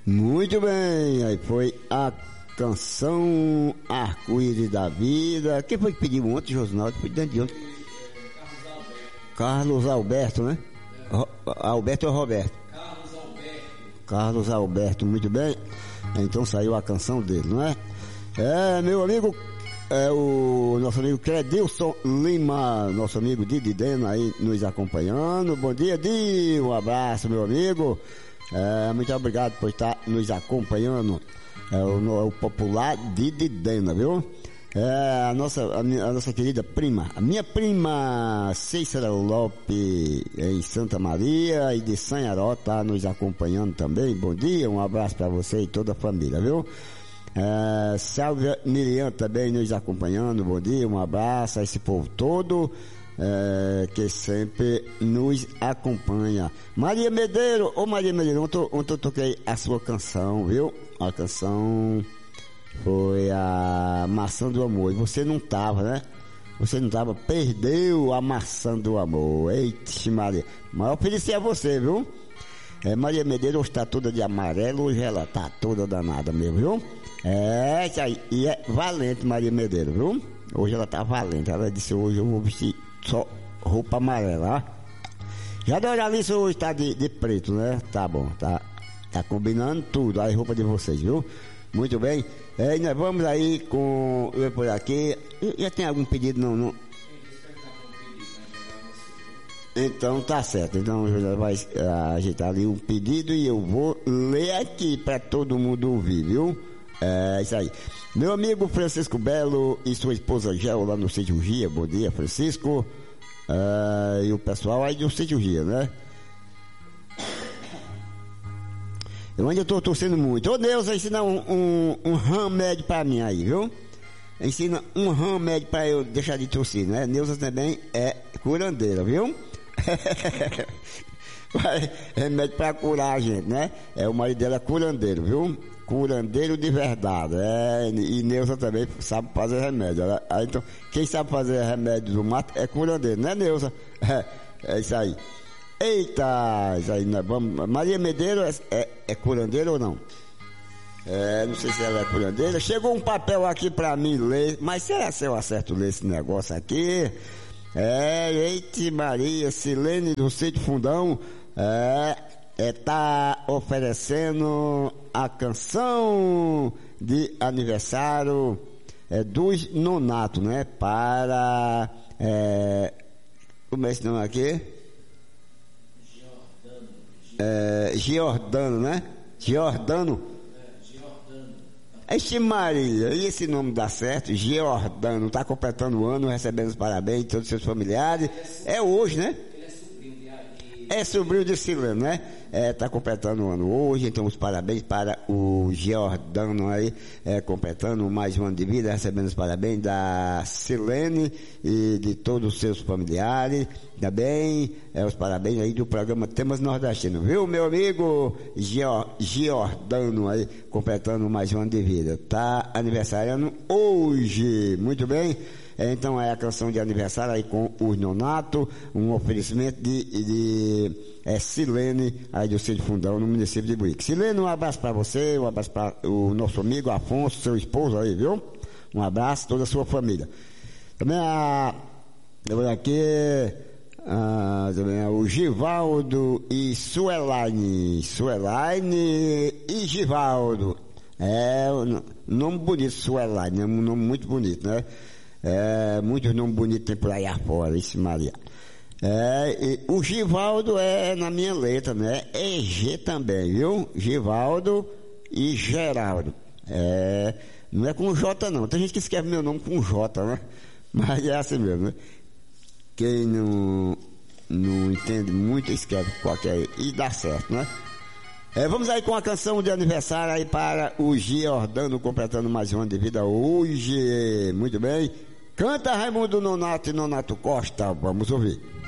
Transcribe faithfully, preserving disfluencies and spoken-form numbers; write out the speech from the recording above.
Muito bem, aí foi a canção Arco-Íris da Vida. Quem foi que pediu ontem, Josinaldo? Foi dentro de ontem. Carlos Alberto, né? Ro- Alberto ou Roberto? Carlos Alberto. Carlos Alberto, muito bem. Então saiu a canção dele, não é? É, meu amigo, é o nosso amigo Credilson Lima, nosso amigo Didi Dena aí nos acompanhando. Bom dia, Di, um abraço, meu amigo. É, muito obrigado por estar nos acompanhando. É o, é o popular Didi Dena, viu? É, a nossa, a, minha, a nossa querida prima, a minha prima Cícera Lopes em Santa Maria e de Sanharó tá nos acompanhando também. Bom dia, um abraço para você e toda a família, viu? É, Sálvia Miriam também nos acompanhando. Bom dia, um abraço a esse povo todo é, que sempre nos acompanha. Maria Medeiro, ô Maria Medeiro, ontem, ontem eu toquei a sua canção, viu? A canção foi a Maçã do Amor. E você não tava, né? Você não tava, perdeu a Maçã do Amor. Eita, Maria. Mas eu ofereci a você, viu? É, Maria Medeiro hoje tá toda de amarelo, hoje ela tá toda danada mesmo, viu? É, isso aí. E é valente, Maria Medeiro, viu? Hoje ela tá valente. Ela disse, hoje eu vou vestir só roupa amarela, ó. Já Doralice hoje tá de, de preto, né? Tá bom, tá, tá combinando tudo, a roupa de vocês, viu? Muito bem. É, e nós vamos aí com... Eu por aqui. Já tem algum pedido? Não, não. Então tá certo. Então o José vai uh, ajeitar ali um pedido e eu vou ler aqui para todo mundo ouvir, viu? É isso aí. Meu amigo Francisco Belo e sua esposa Gel lá no Sítio Gia. Bom dia, Francisco. Uh, e o pessoal aí do Sítio Gia, né? Eu ainda tô torcendo muito. Ô Neuza, ensina um, um, um remédio pra mim aí, viu? Ensina um remédio pra eu deixar de tossir, né? Neuza também é curandeira, viu? Remédio pra curar a gente, né? É, o marido dela é curandeiro, viu? Curandeiro de verdade. É, e Neuza também sabe fazer remédio. Ela, aí, então, quem sabe fazer remédio do mato é curandeiro, né, Neuza? É, é isso aí. Eita, isso aí, nós vamos. Maria Medeiro é, é, é curandeira ou não? É, não sei se ela é curandeira. Chegou um papel aqui pra mim ler, mas será que eu acerto ler esse negócio aqui? É, eita Maria, Silene do Sítio Fundão, é, é, tá oferecendo a canção de aniversário é, dos Nonato, né? Para, é, como é esse nome aqui? É, Giordano, né? Giordano. Este Maria, e esse nome dá certo? Giordano, tá completando o ano, recebendo os parabéns de todos os seus familiares. É hoje, né? É sobrinho de Sileno, né? É, tá completando o ano hoje, então os parabéns para o Giordano aí, é, completando mais um ano de vida, recebendo os parabéns da Silene e de todos os seus familiares, também, é, os parabéns aí do programa Temas Nordestinos, viu, meu amigo Gior, Giordano aí, completando mais um ano de vida, tá aniversariando hoje, muito bem. Então é a canção de aniversário aí com os Nonato, um oferecimento de, de é, Silene, aí do Sítio Fundão, no município de Buíque. Silene, um abraço para você, um abraço para o nosso amigo Afonso, seu esposo aí, viu? Um abraço, toda a sua família. Também a, eu vou aqui, a, também o Givaldo e Suelaine, Suelaine e Givaldo. É, nome bonito, Suelaine, é um nome muito bonito, né? É, muitos nomes bonitos tem por aí afora, isso Maria. É, e o Givaldo é na minha letra, né? É G também, viu? Givaldo e Geraldo. É, não é com J não, tem gente que escreve meu nome com J, né? Mas é assim mesmo, né? Quem não, não entende muito, escreve qualquer e dá certo, né? É, vamos aí com a canção de aniversário aí para o Giordano, completando mais um ano de vida hoje. Muito bem. Canta Raimundo Nonato e Nonato Costa, vamos ouvir.